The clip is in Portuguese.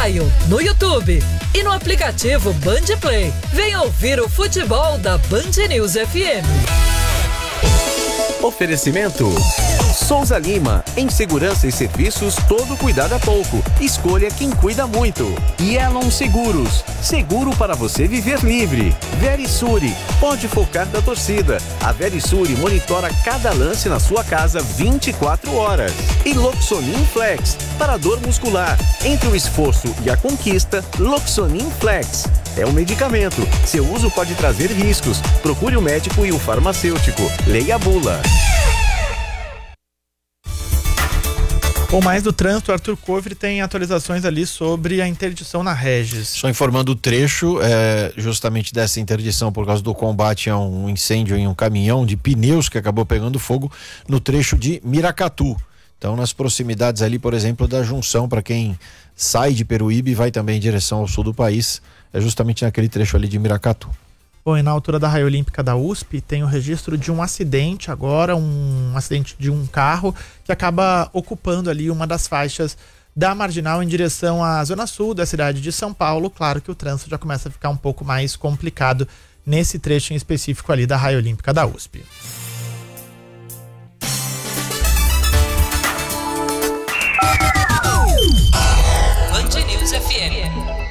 Raio, no YouTube e no aplicativo Band Play. Venha ouvir o futebol da Band News FM. Oferecimento Souza Lima, em segurança e serviços, todo cuidado é pouco. Escolha quem cuida muito. Yelon Seguros, seguro para você viver livre. Verisure, pode focar da torcida. A Verisure monitora cada lance na sua casa 24 horas. E Loxonin Flex, para dor muscular. Entre o esforço e a conquista, Loxonin Flex. É um medicamento. Seu uso pode trazer riscos. Procure o médico e o farmacêutico. Leia a bula. Com mais do trânsito, Arthur Covre tem atualizações ali sobre a interdição na Regis. Só informando o trecho, justamente dessa interdição por causa do combate a um incêndio em um caminhão de pneus que acabou pegando fogo no trecho de Miracatu. Então, nas proximidades ali, por exemplo, da junção, para quem sai de Peruíbe e vai também em direção ao sul do país, é justamente naquele trecho ali de Miracatu. Bom, e na altura da Raia Olímpica da USP tem o registro de um acidente agora, um acidente de um carro que acaba ocupando ali uma das faixas da Marginal em direção à zona sul da cidade de São Paulo. Claro que o trânsito já começa a ficar um pouco mais complicado nesse trecho em específico ali da Raia Olímpica da USP. Band News FM.